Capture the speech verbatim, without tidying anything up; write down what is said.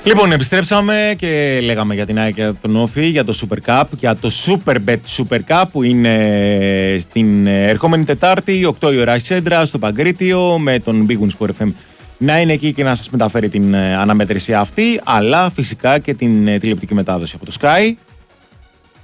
Λοιπόν, επιστρέψαμε και λέγαμε για την ΑΕΚ και τον Όφη, για το Super Cup, για το Super Bet Super Cup που είναι στην ερχόμενη Τετάρτη, οκτώ η ώρα Σέντρα, στο Παγκρίτιο, με τον Big Win Sport εφ εμ να είναι εκεί και να σας μεταφέρει την αναμέτρηση αυτή, αλλά φυσικά και την τηλεοπτική μετάδοση από το Sky.